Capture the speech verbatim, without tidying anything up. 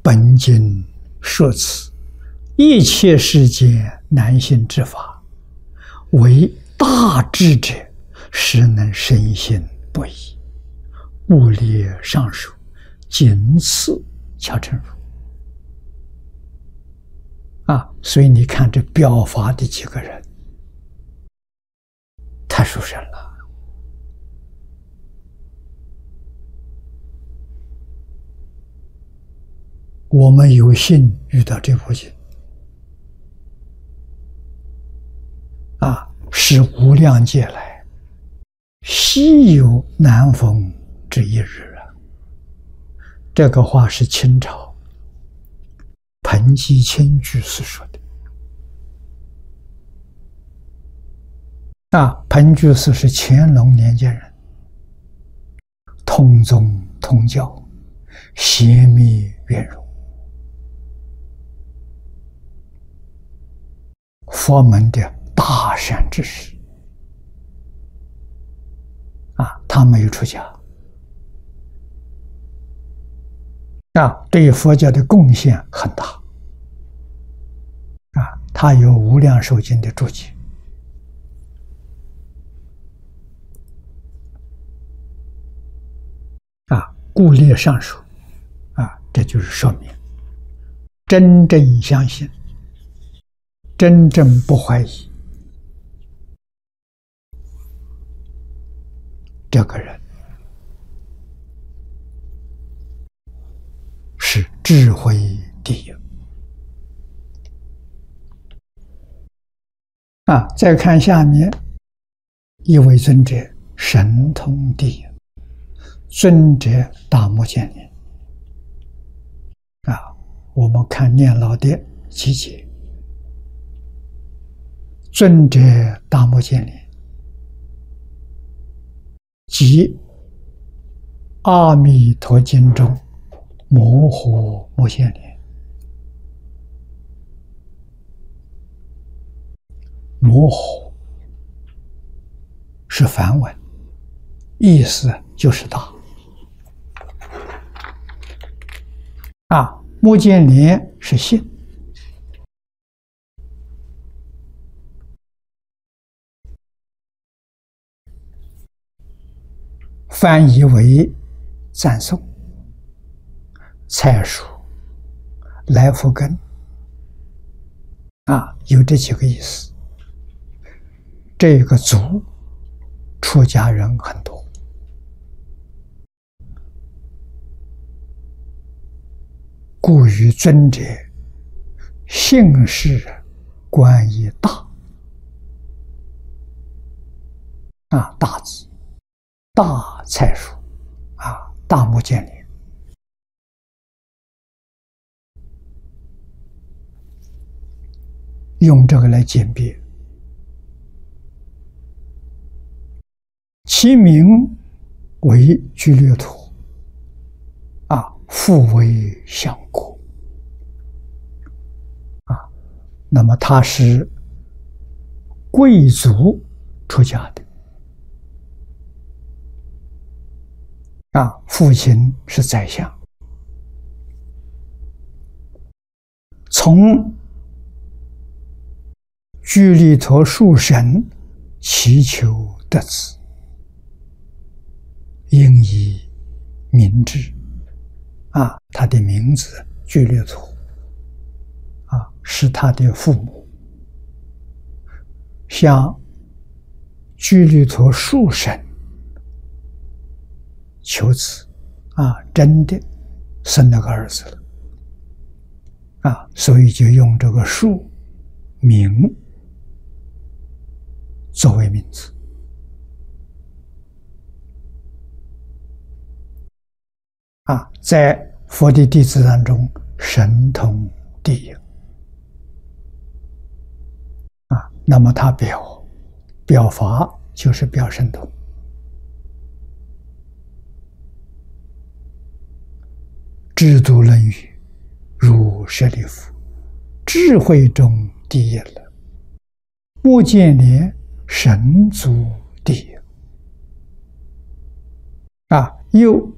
本经说此，一切世间难行之法，为大智者，实能深信不疑。勿列上述，仅此敲成如。啊，所以你看这表法的几个人，太殊胜了。我们有幸遇到这部经，啊，是无量劫来稀有难逢之一日啊！这个话是清朝彭基清居士说的。啊，彭居士是乾隆年间人，通宗通教，邪密圆融，佛门的大善之士。啊，他没有出家，啊，对佛教的贡献很大。啊，他有《无量寿经》的注解。啊，故列上述，啊，这就是说明真正相信，真正不怀疑，这个人是智慧第一。啊，再看下面，一位尊者神通第一，尊者大目犍连。啊，我们看念老的集结，尊者大目犍连即阿弥陀经中摩诃目犍连。摩诃是梵文，意思就是大。啊，目犍连是姓，翻译为赞颂、蔡述、来福根。啊，有这几个意思。这个族出家人很多，故于尊者姓氏观以大。啊，大字大蔡述，啊，大目犍连。用这个来鉴别，其名为居略陀，啊，复为相国。啊，那么他是贵族出家的。啊，父亲是宰相，从居利陀树神祈求得子，应以名之。啊，他的名字居略陀，啊，是他的父母向居利陀树神求子，啊，真的生了个儿子了。啊，所以就用这个树名作为名字。啊，在佛的弟子当中，神通第一。啊，那么他表表法就是表神通。智度论语，如舍利弗，智慧中第一了。目犍连神足第一。啊，又